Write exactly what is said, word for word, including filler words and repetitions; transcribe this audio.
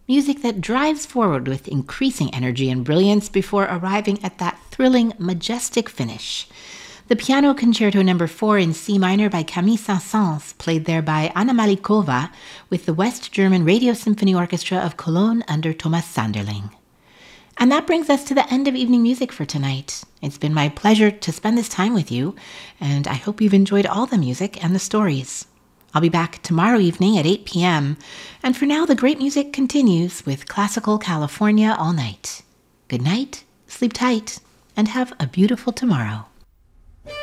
music that drives forward with increasing energy and brilliance before arriving at that thrilling, majestic finish. The Piano Concerto Number four in C minor by Camille Saint-Saëns, played there by Anna Malikova with the West German Radio Symphony Orchestra of Cologne under Thomas Sanderling. And that brings us to the end of Evening Music for tonight. It's been my pleasure to spend this time with you, and I hope you've enjoyed all the music and the stories. I'll be back tomorrow evening at eight p.m., and for now the great music continues with Classical California all night. Good night, sleep tight, and have a beautiful tomorrow.